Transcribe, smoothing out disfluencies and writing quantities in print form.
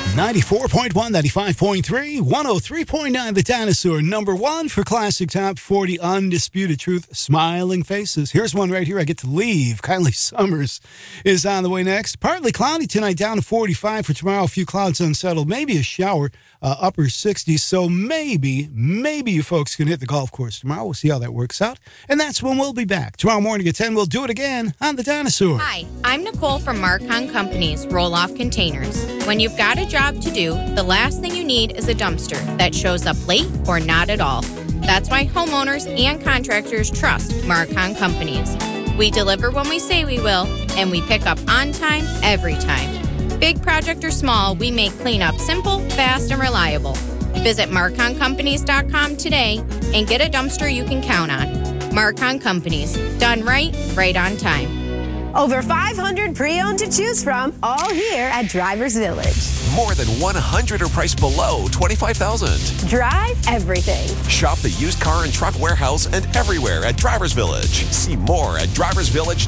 94.1, 95.3, 103.9, The Dinosaur. Number one for Classic Top 40, Undisputed Truth, Smiling Faces. Here's one right here. I get to leave. Kylie Summers is on the way next. Partly cloudy tonight, down to 45. For tomorrow, a few clouds unsettled. Maybe a shower, upper 60s. So maybe you folks can hit the golf course tomorrow. We'll see how that works out. And that's when we'll be back. Tomorrow morning at 10, we'll do it again on The Dinosaur. Hi, I'm Nicole from Marcon Companies Roll-Off Containers. When you've got a job to do, the last thing you need is a dumpster that shows up late or not at all. That's why homeowners and contractors trust Marcon Companies. We deliver when we say we will, and we pick up on time, every time. Big project or small, we make cleanup simple, fast, and reliable. Visit MarconCompanies.com today and get a dumpster you can count on. Marcon Companies. Done right, right on time. Over 500 pre-owned to choose from, all here at Drivers Village. More than 100 are priced below $25,000. Drive everything. Shop the used car and truck warehouse and everywhere at Drivers Village. See more at driversvillage.com.